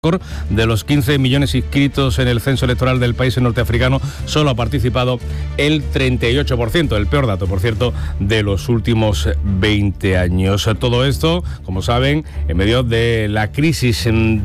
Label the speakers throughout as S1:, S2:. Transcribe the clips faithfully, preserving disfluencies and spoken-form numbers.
S1: De los quince millones inscritos en el censo electoral del país norteafricano, solo ha participado el treinta y ocho por ciento, el peor dato, por cierto, de los últimos veinte años. Todo esto, como saben, en medio de la crisis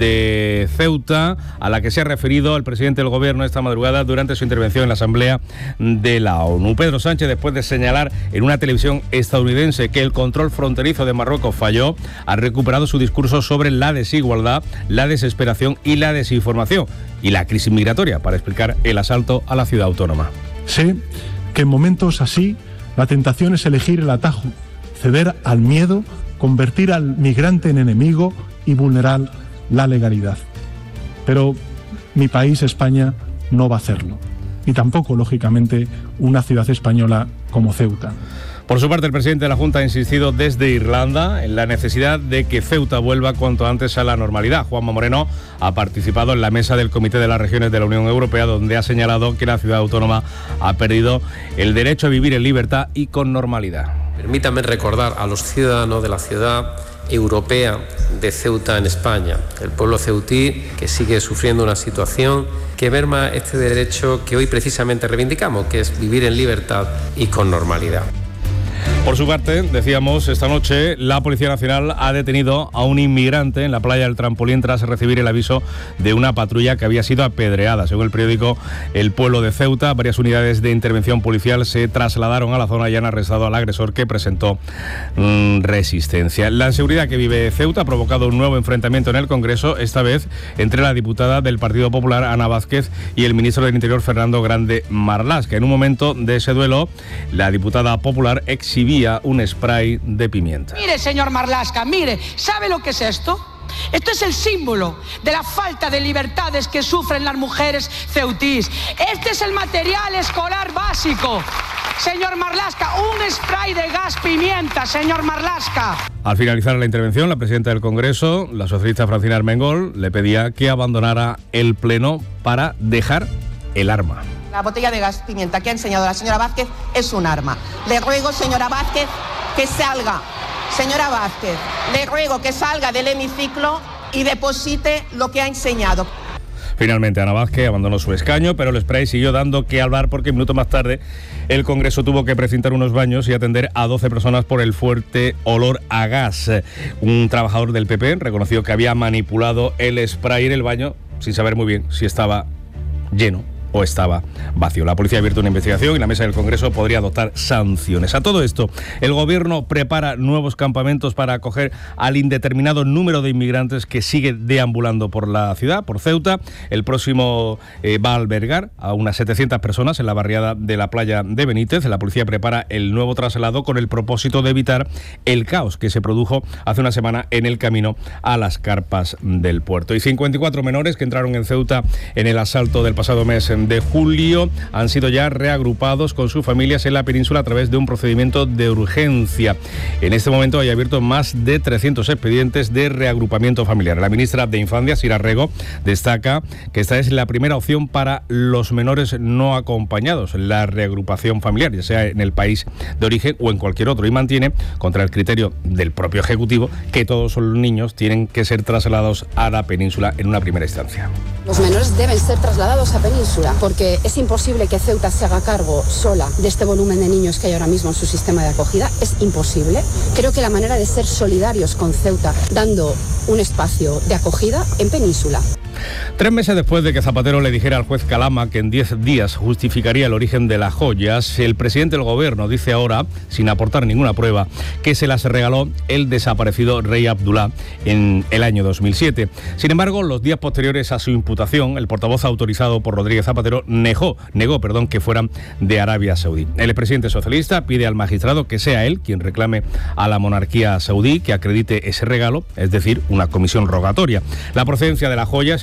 S1: de Ceuta, a la que se ha referido el presidente del gobierno esta madrugada durante su intervención en la Asamblea de la ONU. Pedro Sánchez, después de señalar en una televisión estadounidense que el control fronterizo de Marruecos falló, ha recuperado su discurso sobre la desigualdad, la desesperación y la desinformación y la crisis migratoria para explicar el asalto a la ciudad autónoma.
S2: Sé que en momentos así la tentación es elegir el atajo, ceder al miedo, convertir al migrante en enemigo y vulnerar la legalidad. Pero mi país, España, no va a hacerlo. Y tampoco, lógicamente, una ciudad española como Ceuta.
S1: Por su parte, el presidente de la Junta ha insistido desde Irlanda en la necesidad de que Ceuta vuelva cuanto antes a la normalidad. Juanma Moreno ha participado en la mesa del Comité de las Regiones de la Unión Europea, donde ha señalado que la ciudad autónoma ha perdido el derecho a vivir en libertad y con normalidad.
S3: Permítame recordar a los ciudadanos de la ciudad europea de Ceuta en España, el pueblo ceutí que sigue sufriendo una situación que merma este derecho que hoy precisamente reivindicamos, que es vivir en libertad y con normalidad.
S1: Por su parte, decíamos, esta noche la Policía Nacional ha detenido a un inmigrante en la playa del Trampolín tras recibir el aviso de una patrulla que había sido apedreada. Según el periódico El Pueblo de Ceuta, varias unidades de intervención policial se trasladaron a la zona y han arrestado al agresor, que presentó mmm, resistencia. La inseguridad que vive Ceuta ha provocado un nuevo enfrentamiento en el Congreso, esta vez entre la diputada del Partido Popular, Ana Vázquez, y el ministro del Interior, Fernando Grande Marlaska. En un momento de ese duelo, la diputada popular exhibía un spray de pimienta.
S4: Mire, señor Marlaska, mire, ¿sabe lo que es esto? Esto es el símbolo de la falta de libertades que sufren las mujeres ceutís. Este es el material escolar básico. Señor Marlaska, un spray de gas pimienta, señor Marlaska.
S1: Al finalizar la intervención, la presidenta del Congreso, la socialista Francina Armengol, le pedía que abandonara el pleno para dejar el arma.
S5: La botella de gas pimienta que ha enseñado la señora Vázquez es un arma. Le ruego, señora Vázquez, que salga. Señora Vázquez, le ruego que salga del hemiciclo y deposite lo que ha enseñado.
S1: Finalmente, Ana Vázquez abandonó su escaño, pero el spray siguió dando que hablar porque minutos más tarde el Congreso tuvo que precintar unos baños y atender a doce personas por el fuerte olor a gas. Un trabajador del P P reconoció que había manipulado el spray en el baño sin saber muy bien si estaba lleno o estaba vacío. La policía ha abierto una investigación y la mesa del Congreso podría adoptar sanciones. A todo esto, el gobierno prepara nuevos campamentos para acoger al indeterminado número de inmigrantes que sigue deambulando por la ciudad, por Ceuta. El próximo eh, va a albergar a unas setecientas personas en la barriada de la playa de Benítez. La policía prepara el nuevo traslado con el propósito de evitar el caos que se produjo hace una semana en el camino a las carpas del puerto. Y cincuenta y cuatro menores que entraron en Ceuta en el asalto del pasado mes de julio han sido ya reagrupados con sus familias en la península a través de un procedimiento de urgencia. En este momento hay abiertos más de trescientos expedientes de reagrupamiento familiar. La ministra de Infancia, Sira Rego, destaca que esta es la primera opción para los menores no acompañados, la reagrupación familiar, ya sea en el país de origen o en cualquier otro, y mantiene, contra el criterio del propio Ejecutivo, que todos los niños tienen que ser trasladados a la península en una primera instancia.
S6: Los menores deben ser trasladados a península, porque es imposible que Ceuta se haga cargo sola de este volumen de niños que hay ahora mismo en su sistema de acogida. Es imposible. Creo que la manera de ser solidarios con Ceuta, dando un espacio de acogida en península.
S1: Tres meses después de que Zapatero le dijera al juez Calama que en diez días justificaría el origen de las joyas, el presidente del gobierno dice ahora, sin aportar ninguna prueba, que se las regaló el desaparecido rey Abdulá en el año dos mil siete. Sin embargo, los días posteriores a su imputación, el portavoz autorizado por Rodríguez Zapatero negó, negó perdón, que fueran de Arabia Saudí. El expresidente socialista pide al magistrado que sea él quien reclame a la monarquía saudí que acredite ese regalo, es decir, una comisión rogatoria. La procedencia de las joyas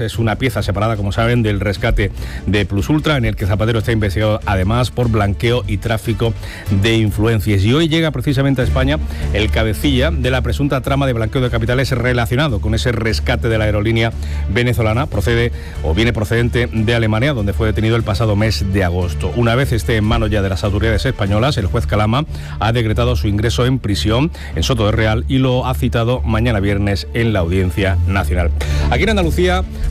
S1: Es una pieza separada, como saben, del rescate de Plus Ultra, en el que Zapatero está investigado además por blanqueo y tráfico de influencias. Y hoy llega precisamente a España el cabecilla de la presunta trama de blanqueo de capitales relacionado con ese rescate de la aerolínea venezolana. Procede o viene procedente de Alemania, donde fue detenido el pasado mes de agosto. Una vez esté en manos ya de las autoridades españolas, el juez Calama ha decretado su ingreso en prisión en Soto de Real y lo ha citado mañana viernes en la Audiencia Nacional. Aquí en Andalucía